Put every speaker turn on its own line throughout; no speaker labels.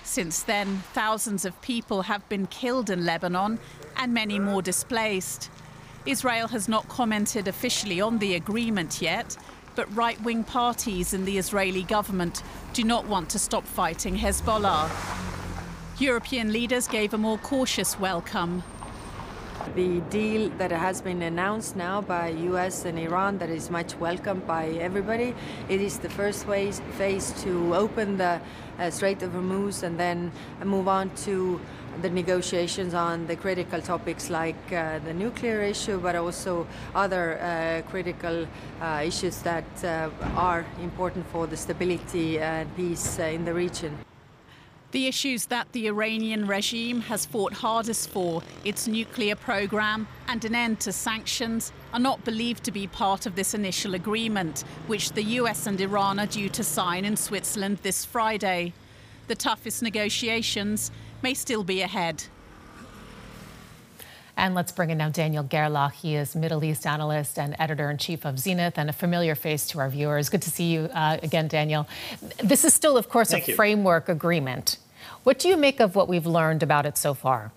Since then, thousands of people have been killed in Lebanon and many more displaced. Israel has not commented officially on the agreement yet, but right-wing parties in the Israeli government do not want to stop fighting Hezbollah. European leaders gave a more cautious welcome.
The deal that has been announced now by US and Iran that is much welcomed by everybody. It is the first phase to open the Strait of Hormuz and then move on to the negotiations on the critical topics like the nuclear issue, but also other critical issues that are important for the stability and peace in the region.
The issues that the Iranian regime has fought hardest for, its nuclear program and an end to sanctions, are not believed to be part of this initial agreement, which the US and Iran are due to sign in Switzerland this Friday. The toughest negotiations may still be ahead.
And let's bring in now Daniel Gerlach. He is Middle East analyst and editor-in-chief of Zenith and a familiar face to our viewers. Good to see you again, Daniel. This is still, of course, a framework agreement. What do you make of what we've learned about it so far?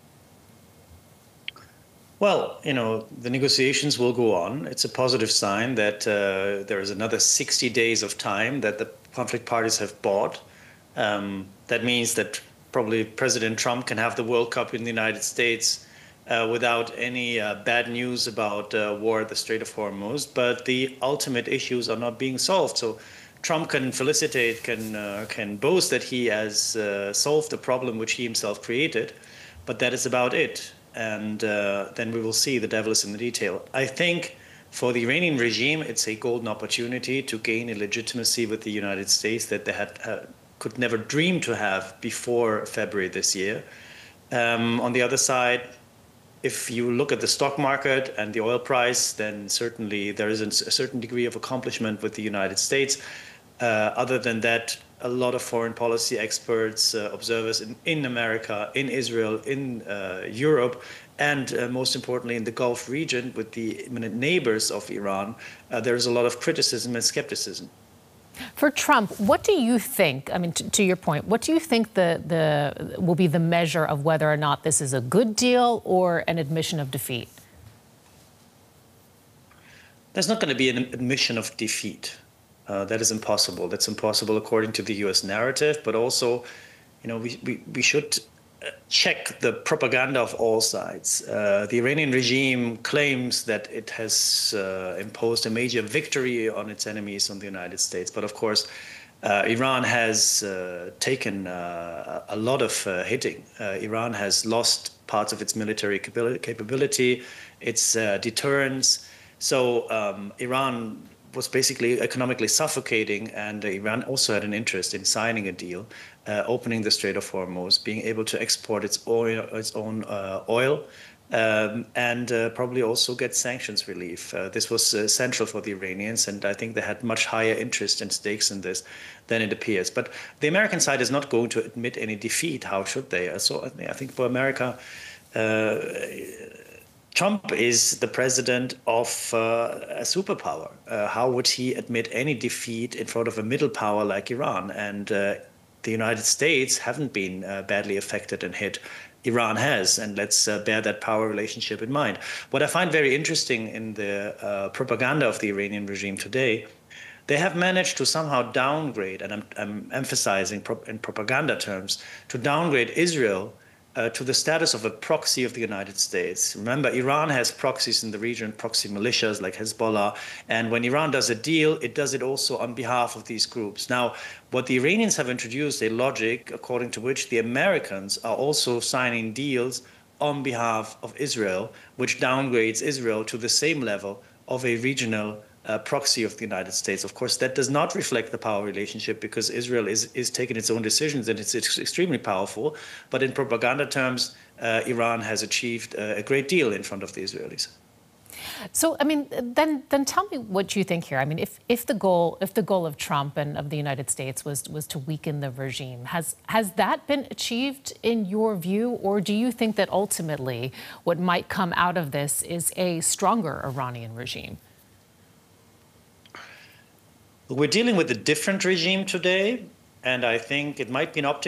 Well, the negotiations will go on. It's a positive sign that there is another 60 days of time that the conflict parties have bought. That means that probably President Trump can have the World Cup in the United States without any bad news about war at the Strait of Hormuz. But the ultimate issues are not being solved. So Trump can felicitate, can boast that he has solved a problem which he himself created, but that is about it. And then we will see the devil is in the detail. I think for the Iranian regime, it's a golden opportunity to gain a legitimacy with the United States that they could never dream to have before February this year. On the other side, if you look at the stock market and the oil price, then certainly there is a certain degree of accomplishment with the United States. Other than that, a lot of foreign policy experts, observers in America, in Israel, in Europe, and most importantly in the Gulf region with the imminent neighbors of Iran, there is a lot of criticism and skepticism.
For Trump, what do you think, to your point, what do you think will be the measure of whether or not this is a good deal or an admission of defeat?
There's not going to be an admission of defeat. That is impossible. That's impossible according to the U.S. narrative, but also, we should check the propaganda of all sides. The Iranian regime claims that it has imposed a major victory on its enemies, on the United States. But of course, Iran has taken a lot of hitting. Iran has lost parts of its military capability, its deterrence. So Iran was basically economically suffocating, and Iran also had an interest in signing a deal, opening the Strait of Hormuz, being able to export its own oil, and probably also get sanctions relief. This was central for the Iranians, and I think they had much higher interest and stakes in this than it appears. But the American side is not going to admit any defeat. How should they? So I think for America, Trump is the president of a superpower. How would he admit any defeat in front of a middle power like Iran? And the United States haven't been badly affected and hit. Iran has, and let's bear that power relationship in mind. What I find very interesting in the propaganda of the Iranian regime today, they have managed to somehow downgrade, and I'm emphasizing in propaganda terms, to downgrade Israel to the status of a proxy of the United States. Remember, Iran has proxies in the region, proxy militias like Hezbollah, and when Iran does a deal, it does it also on behalf of these groups. Now, what the Iranians have introduced, a logic according to which the Americans are also signing deals on behalf of Israel, which downgrades Israel to the same level of a regional proxy of the United States. Of course, that does not reflect the power relationship because Israel is taking its own decisions and it's extremely powerful. But in propaganda terms, Iran has achieved a great deal in front of the Israelis.
So, then tell me what you think here. If the goal of Trump and of the United States was to weaken the regime, has that been achieved in your view, or do you think that ultimately what might come out of this is a stronger Iranian regime?
We're dealing with a different regime today, and I think it might be an optic